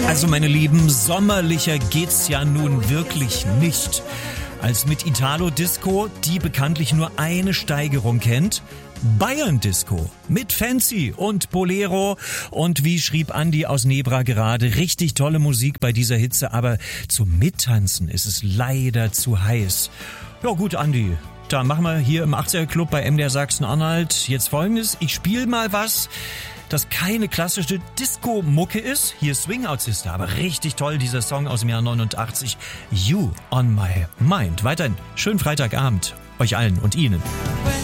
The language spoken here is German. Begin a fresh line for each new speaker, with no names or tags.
Also meine Lieben, sommerlicher geht's ja nun wirklich nicht. Als mit Italo Disco, die bekanntlich nur eine Steigerung kennt, Bayern Disco mit Fancy und Bolero. Und wie schrieb Andi aus Nebra gerade, richtig tolle Musik bei dieser Hitze, aber zum Mittanzen ist es leider zu heiß. Ja gut, Andi, da machen wir hier im 80er Club bei MDR Sachsen-Anhalt jetzt Folgendes. Ich spiele mal was, das keine klassische Disco-Mucke ist. Hier Swing Out Sister, aber richtig toll, dieser Song aus dem Jahr 89. You on my mind. Weiterhin schönen Freitagabend euch allen und Ihnen.